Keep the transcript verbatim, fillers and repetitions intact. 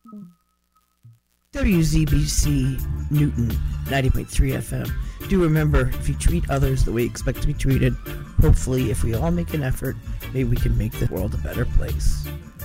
W Z B C Newton, ninety point three F M. Do remember, if you treat others the way you expect to be treated, hopefully if we all make an effort, maybe we can make the world a better place.